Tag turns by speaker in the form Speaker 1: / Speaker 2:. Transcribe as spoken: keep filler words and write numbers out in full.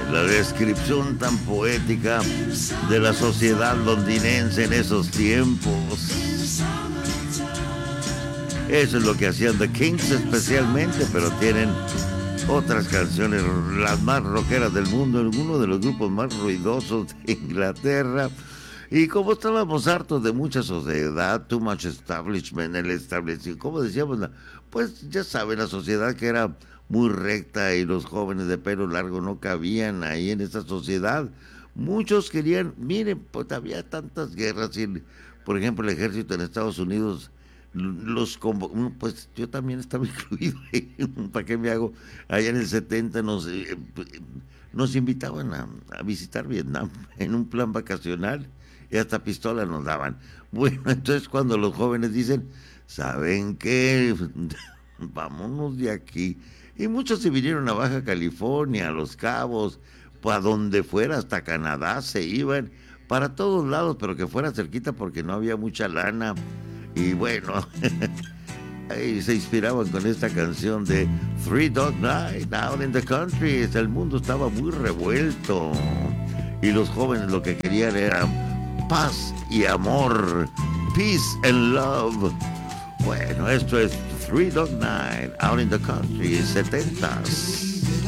Speaker 1: La descripción tan poética de la sociedad londinense en esos tiempos. Eso es lo que hacían The Kinks especialmente, pero tienen otras canciones, las más rockeras del mundo, uno de los grupos más ruidosos de Inglaterra. Y como estábamos hartos de mucha sociedad, too much establishment, el establecido, como decíamos, pues ya saben, la sociedad que era muy recta y los jóvenes de pelo largo no cabían ahí en esa sociedad. Muchos querían, miren, pues había tantas guerras, y, por ejemplo, el ejército en Estados Unidos, los convo- pues yo también estaba incluido ahí, ¿para qué me hago? Allá en el setenta nos, eh, nos invitaban a, a visitar Vietnam en un plan vacacional y hasta pistolas nos daban. Bueno, entonces cuando los jóvenes dicen, ¿saben qué? Vámonos de aquí. Y muchos se vinieron a Baja California, a Los Cabos, pues a donde fuera, hasta Canadá se iban, para todos lados, pero que fuera cerquita porque no había mucha lana. Y bueno, ahí se inspiraban con esta canción de Three Dog Night Out in the Country. El mundo estaba muy revuelto y los jóvenes lo que querían era paz y amor, peace and love. Bueno, esto es Three Dog Night Out in the Country, setentas.